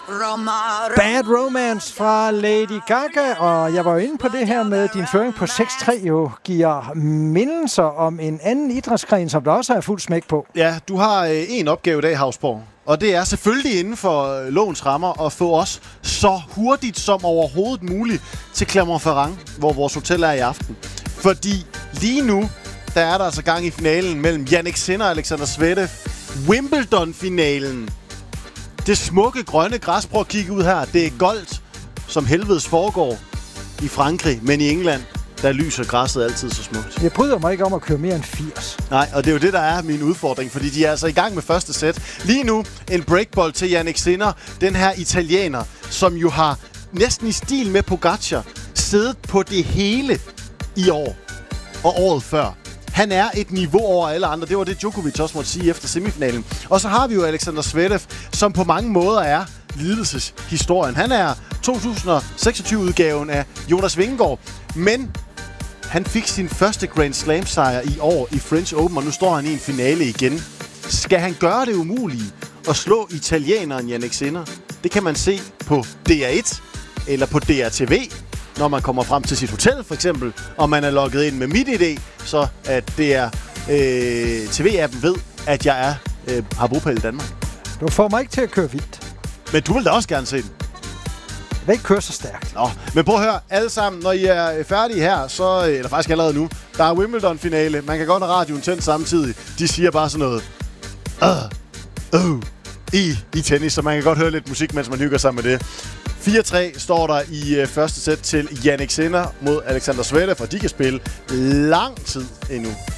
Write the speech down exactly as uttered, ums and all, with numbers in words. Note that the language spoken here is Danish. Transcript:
Bad Romance fra Lady Gaga, og jeg var jo inde på det her med, din føring på seks tre jo giver mindelser om en anden idrætsgren, som der også er fuld smæk på. Ja, du har øh, en opgave i dag, Hausborg, og det er selvfølgelig inden for øh, lovens rammer at få os så hurtigt som overhovedet muligt til Clermont-Ferrand, hvor vores hotel er i aften. Fordi lige nu, der er der altså gang i finalen mellem Jannik Sinner og Alexander Zverev. Wimbledon-finalen. Det smukke grønne græs, prøv at kigge ud her. Det er goldt, som helvedes foregår i Frankrig, men i England, der lyser græsset altid så smukt. Jeg bryder mig ikke om at køre mere end firs. Nej, og det er jo det, der er min udfordring, fordi de er altså i gang med første sæt. Lige nu en breakball til Jannik Sinner, den her italiener, som jo har næsten i stil med Pogacar siddet på det hele i år og året før. Han er et niveau over alle andre. Det var det, Djokovic også måtte sige efter semifinalen. Og så har vi jo Alexander Zverev, som på mange måder er lidelseshistorien. Han er to tusind og seksogtyve-udgaven af Jonas Vingegaard, men han fik sin første Grand Slam-sejr i år i French Open, og nu står han i en finale igen. Skal han gøre det umulige at slå italieneren Jannik Sinner? Det kan man se på D R et eller på D R T V, når man kommer frem til sit hotel, for eksempel, og man er logget ind med MitID, så at det er øh, T V-appen ved, at jeg er, øh, har bopæl i Danmark. Du får mig ikke til at køre vildt. Men du vil da også gerne se den. Jeg vil ikke køre så stærkt. Nå, men prøv at høre, alle sammen, når I er færdige her, så, eller faktisk allerede nu, der er Wimbledon-finale. Man kan godt have radioen tændt samtidig. De siger bare sådan noget uh, uh, i, i tennis, så man kan godt høre lidt musik, mens man hygger sig med det. fire tre står der i øh, første sæt til Jannik Sinner mod Alexander Zverev, og de kan spille lang tid endnu.